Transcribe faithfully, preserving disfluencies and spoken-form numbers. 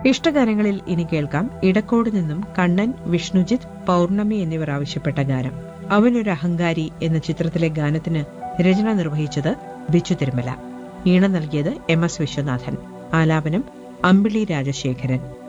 ഇഷ്ടഗാനങ്ങളിൽ ഇനി കേൾക്കാം ഇടക്കോട് നിന്നും കണ്ണൻ, വിഷ്ണുജിത്ത്, പൗർണമി എന്നിവർ ആവശ്യപ്പെട്ട ഗാനം. അവനൊരു അഹങ്കാരി എന്ന ചിത്രത്തിലെ ഗാനത്തിന് രചന നിർവഹിച്ചത് ബിച്ചു തിരുമല. ഈണം നൽകിയത് എം എസ് വിശ്വനാഥൻ. ആലാപനം അമ്പിളി രാജശേഖരൻ.